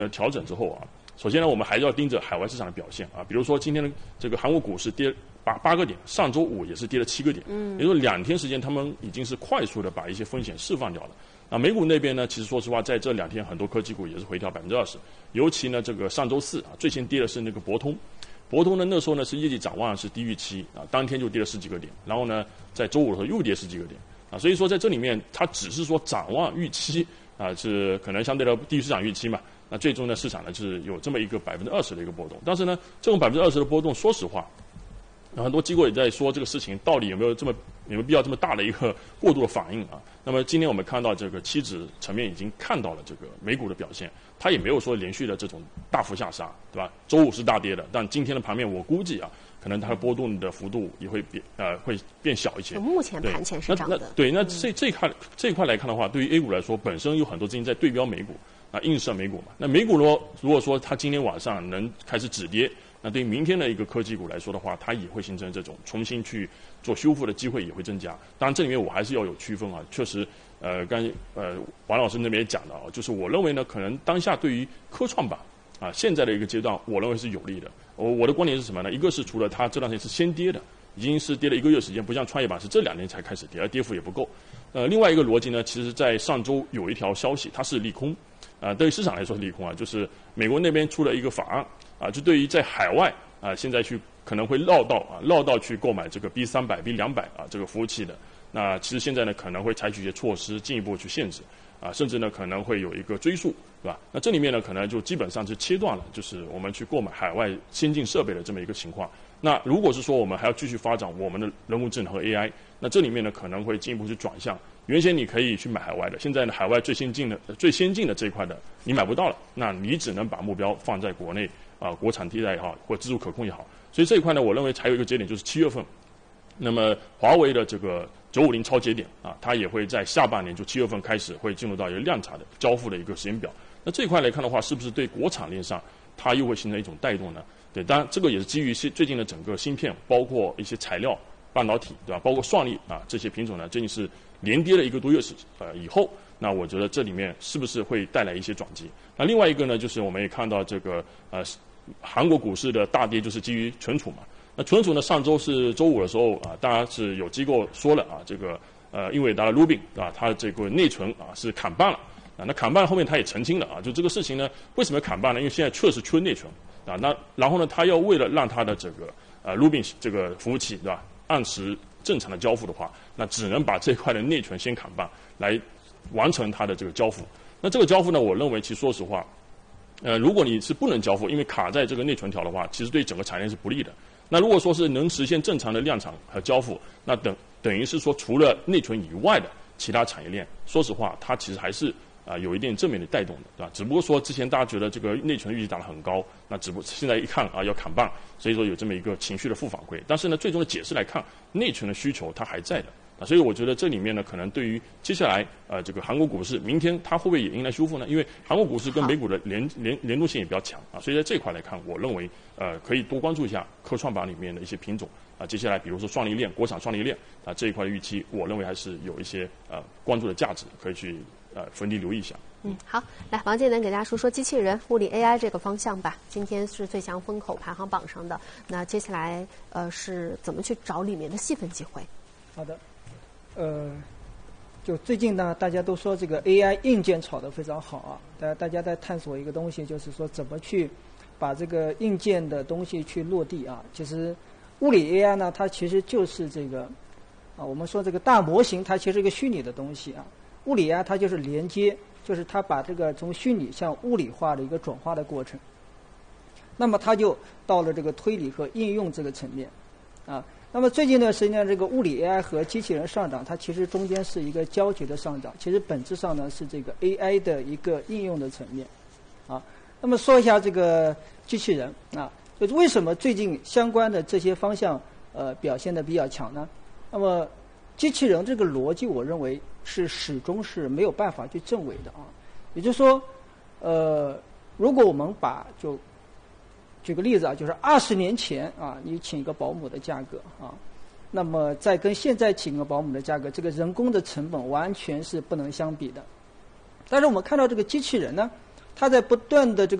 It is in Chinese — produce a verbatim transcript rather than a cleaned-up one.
呃调整之后啊，首先呢，我们还是要盯着海外市场的表现啊。比如说今天的这个韩国股市跌八八个点，上周五也是跌了七个点，嗯，也就是说两天时间，他们已经是快速的把一些风险释放掉了。那美股那边呢，其实说实话，在这两天很多科技股也是回调百分之二十，尤其呢这个上周四啊，最先跌的是那个博通。博通呢，那时候呢是业绩展望是低预期啊，当天就跌了十几个点，然后呢，在周五的时候又跌十几个点啊，所以说在这里面它只是说展望预期啊是可能相对的低于市场预期嘛，那最终呢市场呢是有这么一个百分之二十的一个波动，但是呢这种百分之二十的波动，说实话，很多机构也在说这个事情到底有没有这么有没有必要这么大的一个过度的反应啊？那么今天我们看到这个期指层面已经看到了这个美股的表现，它也没有说连续的这种大幅下杀，对吧？周五是大跌的，但今天的盘面我估计啊，可能它的波动的幅度也会变呃会变小一些。 目前盘前是涨的。 那那对，那这这一块这一块来看的话，对于 A 股来说，本身有很多资金在对标美股啊，映射美股嘛。那美股如果如果说它今天晚上能开始止跌，那对于明天的一个科技股来说的话，它也会形成这种重新去做修复的机会也会增加。当然，这里面我还是要有区分啊。确实，呃，刚呃王老师那边也讲到啊，就是我认为呢，可能当下对于科创板啊现在的一个阶段，我认为是有利的。我我的观点是什么呢？一个是除了它这段时间是先跌的，已经是跌了一个月时间，不像创业板是这两年才开始跌，而跌幅也不够。呃，另外一个逻辑呢，其实在上周有一条消息，它是利空。啊，对于市场来说是利空啊，就是美国那边出了一个法案啊，就对于在海外啊，现在去可能会绕道啊，绕道去购买这个 B 三百、B 两百啊这个服务器的，那其实现在呢可能会采取一些措施，进一步去限制啊，甚至呢可能会有一个追溯，对吧？那这里面呢可能就基本上是切断了，就是我们去购买海外先进设备的这么一个情况。那如果是说我们还要继续发展我们的人工智能和 A I， 那这里面呢可能会进一步去转向。原先你可以去买海外的，现在呢海外最先进的、最先进的这一块的你买不到了，那你只能把目标放在国内啊，国产替代也好，或自主可控也好。所以这一块呢，我认为还有一个节点就是七月份，那么华为的这个九五零超节点啊，它也会在下半年就七月份开始会进入到一个量产的交付的一个时间表。那这一块来看的话，是不是对国产链上它又会形成一种带动呢？对，当然这个也是基于最近的整个芯片，包括一些材料。半导体对吧？包括算力啊这些品种呢，最近是连跌了一个多月时呃以后，那我觉得这里面是不是会带来一些转机？那另外一个呢，就是我们也看到这个呃韩国股市的大跌就是基于存储嘛。那存储呢，上周是周五的时候啊，当然是有机构说了啊，这个呃英伟达的 Rubin 啊，它这个内存啊是砍半了啊。那砍半后面它也澄清了啊，就这个事情呢，为什么砍半呢？因为现在确实缺内存啊。那然后呢，它要为了让它的这个呃 Rubin 这个服务器对吧？按时正常的交付的话，那只能把这块的内存先砍半，来完成它的这个交付。那这个交付呢，我认为其实说实话，呃，如果你是不能交付，因为卡在这个内存条的话，其实对整个产业链是不利的。那如果说是能实现正常的量产和交付，那等等于是说，除了内存以外的其他产业链，说实话，它其实还是啊、呃、有一定正面的带动的，对吧？只不过说之前大家觉得这个内存预计打得很高，那只不现在一看啊要砍半，所以说有这么一个情绪的负反馈。但是呢，最终的解释来看，内存的需求它还在的啊，所以我觉得这里面呢，可能对于接下来呃这个韩国股市明天它会不会也迎来修复呢？因为韩国股市跟美股的联联联动性也比较强啊，所以在这一块来看，我认为呃可以多关注一下科创板里面的一些品种啊。接下来比如说双离链、国产双离链啊这一块的预期，我认为还是有一些呃关注的价值，可以去呃分地留意一下。 嗯，好，来，王建能给大家说说机器人、物理 A I 这个方向吧。今天是最强风口排行榜上的，那接下来呃是怎么去找里面的细分机会？ 好的，呃，就最近呢，大家都说这个 A I 硬件炒得非常好啊，大家大家在探索一个东西，就是说怎么去把这个硬件的东西去落地啊。其实物理 A I 呢，它其实就是这个啊，我们说这个大模型，它其实是一个虚拟的东西啊。物理 A I 它就是连接。就是它把这个从虚拟向物理化的一个转化的过程，那么它就到了这个推理和应用这个层面，啊，那么最近呢，实际上这个物理 A I 和机器人上涨，它其实中间是一个交集的上涨，其实本质上呢是这个 A I 的一个应用的层面，啊，那么说一下这个机器人啊，就是为什么最近相关的这些方向呃表现的比较强呢？那么机器人这个逻辑，我认为是始终是没有办法去证伪的啊。也就是说，呃，如果我们把就举个例子啊，就是二十年前啊，你请一个保姆的价格啊，那么再跟现在请个保姆的价格，这个人工的成本完全是不能相比的。但是我们看到这个机器人呢， 它在不断的这个